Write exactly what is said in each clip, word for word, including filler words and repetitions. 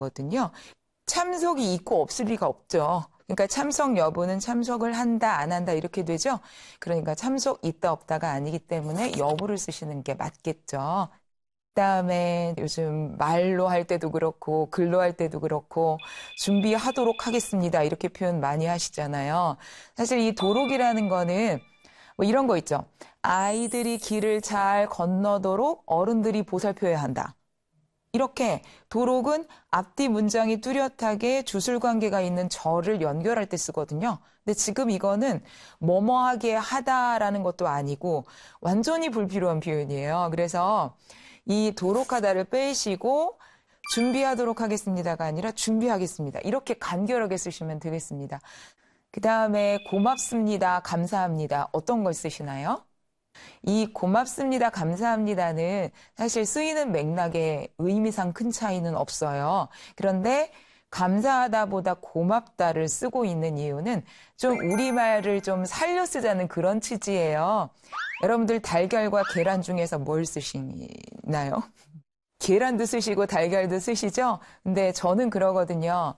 거거든요. 참석이 있고 없을 리가 없죠. 그러니까 참석 여부는 참석을 한다, 안 한다 이렇게 되죠. 그러니까 참석 있다, 없다가 아니기 때문에 여부를 쓰시는 게 맞겠죠. 그다음에 요즘 말로 할 때도 그렇고 글로 할 때도 그렇고 준비하도록 하겠습니다. 이렇게 표현 많이 하시잖아요. 사실 이 도록이라는 거는 뭐 이런 거 있죠. 아이들이 길을 잘 건너도록 어른들이 보살펴야 한다. 이렇게 도록은 앞뒤 문장이 뚜렷하게 주술관계가 있는 절을 연결할 때 쓰거든요. 근데 지금 이거는 뭐뭐하게 하다라는 것도 아니고 완전히 불필요한 표현이에요. 그래서 이 도록하다를 빼시고 준비하도록 하겠습니다가 아니라 준비하겠습니다. 이렇게 간결하게 쓰시면 되겠습니다. 그 다음에 고맙습니다, 감사합니다. 어떤 걸 쓰시나요? 이 고맙습니다, 감사합니다는 사실 쓰이는 맥락에 의미상 큰 차이는 없어요. 그런데 감사하다보다 고맙다를 쓰고 있는 이유는 좀 우리말을 좀 살려 쓰자는 그런 취지예요. 여러분들 달걀과 계란 중에서 뭘 쓰시나요? 계란도 쓰시고 달걀도 쓰시죠? 근데 저는 그러거든요.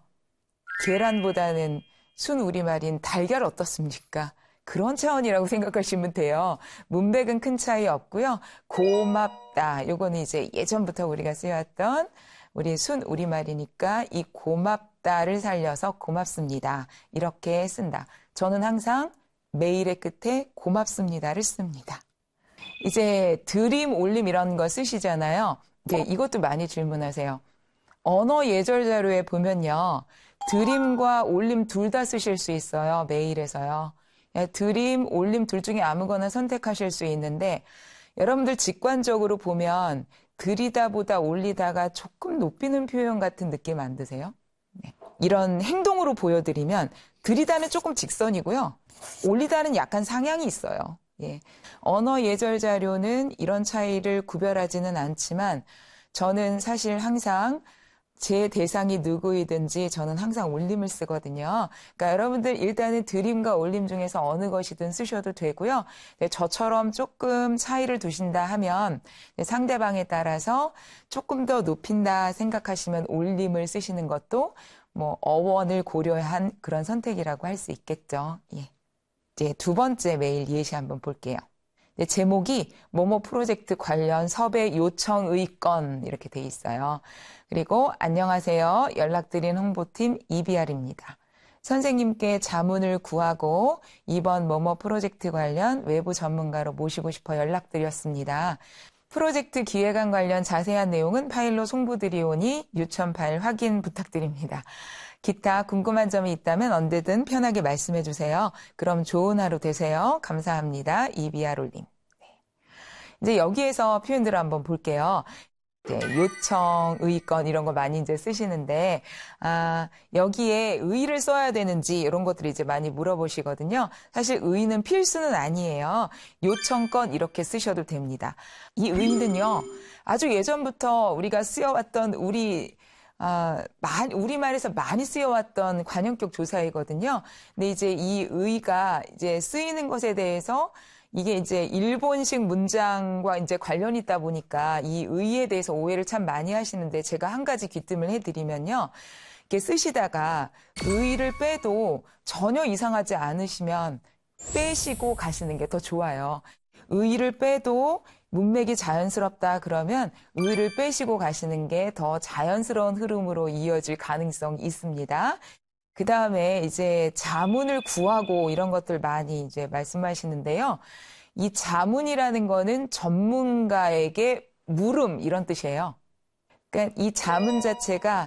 계란보다는 순 우리말인 달걀 어떻습니까? 그런 차원이라고 생각하시면 돼요. 문맥은 큰 차이 없고요. 고맙다. 요거는 이제 예전부터 우리가 쓰여왔던 우리 순 우리말이니까 이 고맙다를 살려서 고맙습니다. 이렇게 쓴다. 저는 항상 메일의 끝에 고맙습니다를 씁니다. 이제 드림, 올림 이런 거 쓰시잖아요. 이제 이것도 많이 질문하세요. 언어 예절 자료에 보면요. 드림과 올림 둘 다 쓰실 수 있어요. 메일에서요. 드림, 올림 둘 중에 아무거나 선택하실 수 있는데 여러분들 직관적으로 보면 드리다보다 올리다가 조금 높이는 표현 같은 느낌 안 드세요? 네. 이런 행동으로 보여드리면 드리다는 조금 직선이고요. 올리다는 약간 상향이 있어요. 예. 언어 예절 자료는 이런 차이를 구별하지는 않지만 저는 사실 항상 제 대상이 누구이든지 저는 항상 올림을 쓰거든요. 그러니까 여러분들 일단은 드림과 올림 중에서 어느 것이든 쓰셔도 되고요. 저처럼 조금 차이를 두신다 하면 상대방에 따라서 조금 더 높인다 생각하시면 올림을 쓰시는 것도 뭐 어원을 고려한 그런 선택이라고 할 수 있겠죠. 예. 이제 두 번째 메일 예시 한번 볼게요. 제목이 뭐뭐 프로젝트 관련 섭외 요청 의건 이렇게 돼 있어요. 그리고 안녕하세요. 연락드린 홍보팀 이비알입니다. 선생님께 자문을 구하고 이번 뭐뭐 프로젝트 관련 외부 전문가로 모시고 싶어 연락드렸습니다. 프로젝트 기획안 관련 자세한 내용은 파일로 송부드리오니 유천 파일 확인 부탁드립니다. 기타 궁금한 점이 있다면 언제든 편하게 말씀해 주세요. 그럼 좋은 하루 되세요. 감사합니다. 이비알 올림. 네. 이제 여기에서 표현들을 한번 볼게요. 네, 요청, 의건 이런 거 많이 이제 쓰시는데 아, 여기에 의를 써야 되는지 이런 것들이 이제 많이 물어보시거든요. 사실 의는 필수는 아니에요. 요청건 이렇게 쓰셔도 됩니다. 이 의는요, 아주 예전부터 우리가 쓰여왔던 우리 아, 많이, 우리말에서 많이 쓰여왔던 관용격 조사이거든요. 근데 이제 이 의가 이제 쓰이는 것에 대해서 이게 이제 일본식 문장과 이제 관련이 있다 보니까 이 의에 대해서 오해를 참 많이 하시는데 제가 한 가지 귀뜸을 해드리면요. 이렇게 쓰시다가 의를 빼도 전혀 이상하지 않으시면 빼시고 가시는 게 더 좋아요. 의를 빼도 문맥이 자연스럽다 그러면 의를 빼시고 가시는 게 더 자연스러운 흐름으로 이어질 가능성이 있습니다. 그 다음에 이제 자문을 구하고 이런 것들 많이 이제 말씀하시는데요. 이 자문이라는 거는 전문가에게 물음 이런 뜻이에요. 그러니까 이 자문 자체가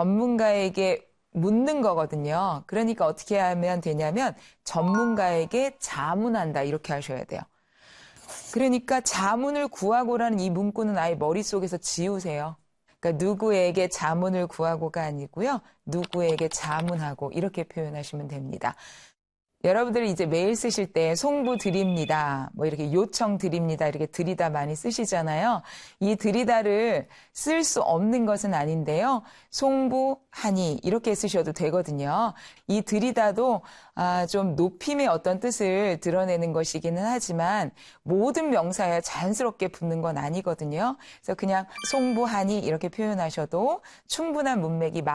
전문가에게 묻는 거거든요. 그러니까 어떻게 하면 되냐면 전문가에게 자문한다 이렇게 하셔야 돼요. 그러니까 자문을 구하고라는 이 문구는 아예 머릿속에서 지우세요. 그러니까 누구에게 자문을 구하고가 아니고요. 누구에게 자문하고 이렇게 표현하시면 됩니다. 여러분들이 이제 메일 쓰실 때 송부 드립니다. 뭐 이렇게 요청 드립니다. 이렇게 드리다 많이 쓰시잖아요. 이 드리다를 쓸 수 없는 것은 아닌데요. 송부하니 이렇게 쓰셔도 되거든요. 이 드리다도 아, 좀 높임의 어떤 뜻을 드러내는 것이기는 하지만 모든 명사에 자연스럽게 붙는 건 아니거든요. 그래서 그냥 송부하니 이렇게 표현하셔도 충분한 문맥이